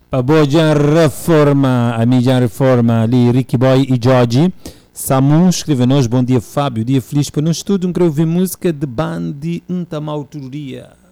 para boa reforma, a mídia reforma ali, Ricky Boy e Georgie. Samu escreve-nos, bom dia Fábio, dia feliz para nós tudo, quero ouvir música de banda de Ntamauturia.